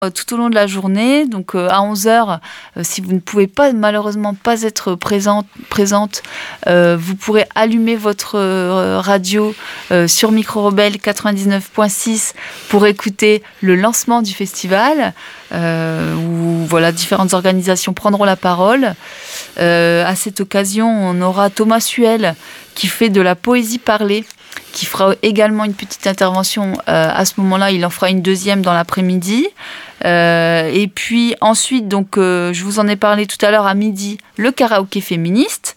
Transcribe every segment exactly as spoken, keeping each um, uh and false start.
tout au long de la journée. Donc euh, à onze heures, euh, si vous ne pouvez pas malheureusement pas être présente, présente euh, vous pourrez allumer votre euh, radio euh, sur Micro Rebelle quatre-vingt-dix-neuf point six pour écouter le lancement du festival, euh, où voilà, différentes organisations prendront la parole. Euh, à cette occasion, on aura Thomas Suel qui fait de la poésie parlée, qui fera également une petite intervention euh, à ce moment-là. Il en fera une deuxième dans l'après-midi. Euh, et puis ensuite, donc, euh, je vous en ai parlé tout à l'heure, à midi, le karaoké féministe.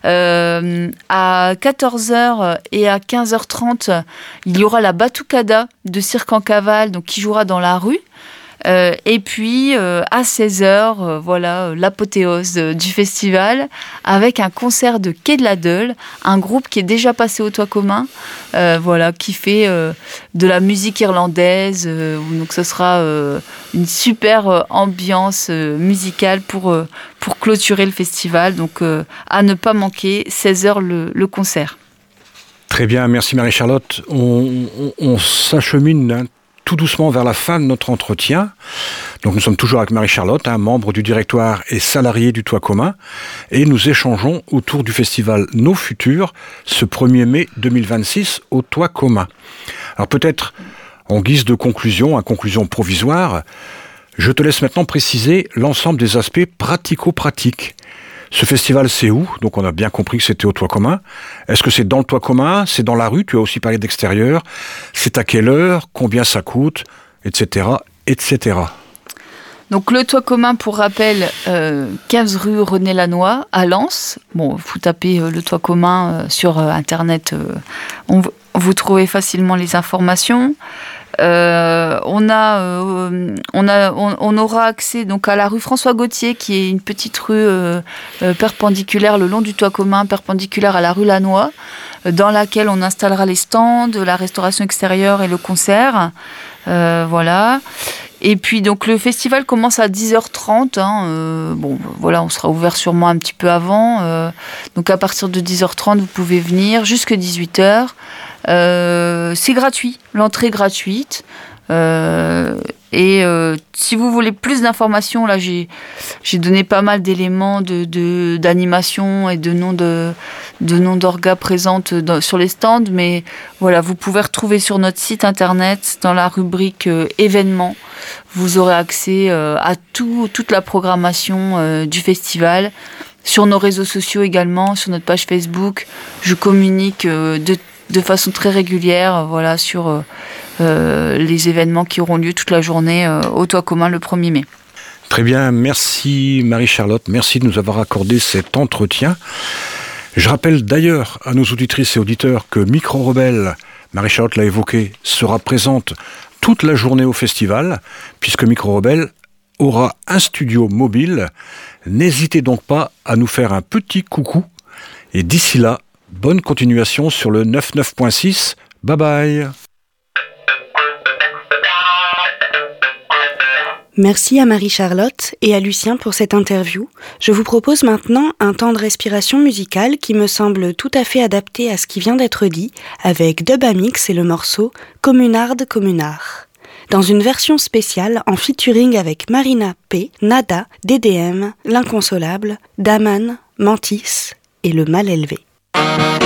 Euh, à quatorze heures et à quinze heures trente, il y aura la Batucada de Cirque en Cavale, donc, qui jouera dans la rue. Euh, et puis euh, à seize heures, euh, voilà, euh, l'apothéose euh, du festival avec un concert de Quai de la Deule, un groupe qui est déjà passé au Toit commun, euh, voilà, qui fait euh, de la musique irlandaise. Euh, donc ce sera euh, une super euh, ambiance euh, musicale pour, euh, pour clôturer le festival. Donc euh, à ne pas manquer, seize heures le, le concert. Très bien, merci Marie-Charlotte. On, on, on s'achemine hein, tout doucement vers la fin de notre entretien. Donc nous sommes toujours avec Marie-Charlotte, hein, membre du directoire et salariée du Toit commun, et nous échangeons autour du festival Nos Futurs, ce premier mai deux mille vingt-six au Toit commun. Alors peut-être en guise de conclusion, à conclusion provisoire, je te laisse maintenant préciser l'ensemble des aspects pratico-pratiques. Ce festival, c'est où ? Donc on a bien compris que c'était au Toit commun. Est-ce que c'est dans le Toit commun ? C'est dans la rue ? Tu as aussi parlé d'extérieur. C'est à quelle heure ? Combien ça coûte ? Etc. Etc. Donc le Toit commun, pour rappel, euh, quinze rue René Lannoy à Lens. Bon, vous tapez euh, le Toit commun euh, sur euh, Internet, euh, on, vous trouvez facilement les informations. Euh, on a, euh, on a, on, on aura accès donc à la rue François Gauthier, qui est une petite rue euh, euh, perpendiculaire le long du Toit commun, perpendiculaire à la rue Lannoy, euh, dans laquelle on installera les stands, la restauration extérieure et le concert. Euh, voilà. Et puis donc le festival commence à dix heures trente. Hein, euh, bon, voilà, on sera ouvert sûrement un petit peu avant. Euh, donc à partir de dix heures trente, vous pouvez venir jusqu'à dix-huit heures. Euh, c'est gratuit, l'entrée est gratuite. Euh, et euh, si vous voulez plus d'informations, là j'ai, j'ai donné pas mal d'éléments de, de, d'animation et de noms, de, de noms d'orgas présentes dans, sur les stands, mais voilà, vous pouvez retrouver sur notre site internet, dans la rubrique euh, événements, vous aurez accès euh, à tout, toute la programmation euh, du festival. Sur nos réseaux sociaux également, sur notre page Facebook, je communique euh, de de façon très régulière, voilà, sur euh, euh, les événements qui auront lieu toute la journée euh, au Toit commun le premier mai. Très bien, merci Marie-Charlotte, merci de nous avoir accordé cet entretien. Je rappelle d'ailleurs à nos auditrices et auditeurs que Micro Rebelle, Marie-Charlotte l'a évoqué, sera présente toute la journée au festival, puisque Micro Rebelle aura un studio mobile. N'hésitez donc pas à nous faire un petit coucou, et d'ici là, bonne continuation sur le quatre-vingt-dix-neuf point six. Bye bye. Merci à Marie-Charlotte et à Lucien pour cette interview. Je vous propose maintenant un temps de respiration musicale qui me semble tout à fait adapté à ce qui vient d'être dit, avec Dubamix et le morceau Communard Communard. Dans une version spéciale en featuring avec Marina P, Nada, D D M, L'Inconsolable, Daman, Mantis et Le Mal Élevé.